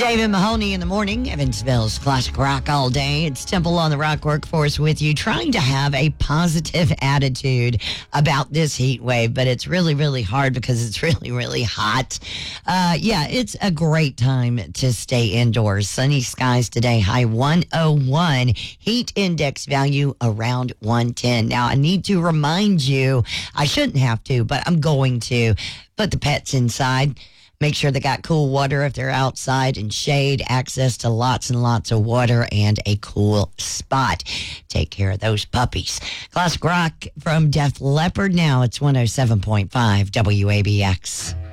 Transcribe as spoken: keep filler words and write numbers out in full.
David Mahoney in the morning, Evansville's classic rock all day. It's Temple on the Rock Workforce with you, trying to have a positive attitude about this heat wave, but it's really, really hard because it's really, really hot. Uh, yeah, it's a great time to stay indoors. Sunny skies today, high one oh one, heat index value around one ten. Now, I need to remind you, I shouldn't have to, but I'm going to put the pets inside. Make sure they got cool water if they're outside, and shade, access to lots and lots of water, and a cool spot. Take care of those puppies. Classic rock from Def Leppard now. It's one oh seven point five W A B X.